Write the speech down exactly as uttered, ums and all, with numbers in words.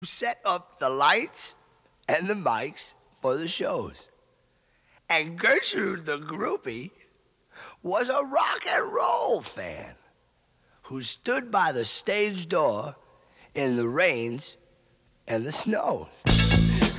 set up the lights and the mics for the shows. And Gertrude the groupie was a rock and roll fan who stood by the stage door in the rains and the snows.